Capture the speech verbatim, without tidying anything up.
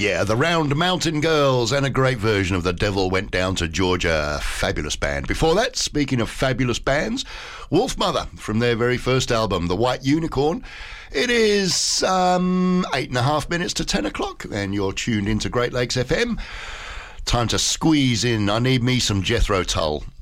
yeah, the Round Mountain Girls and a great version of The Devil Went Down to Georgia. Fabulous band. Before that, speaking of fabulous bands, Wolfmother from their very first album, The White Unicorn. It is um, eight and a half minutes to ten o'clock, and you're tuned into Great Lakes F M. Time to squeeze in I Need Me Some Jethro Tull.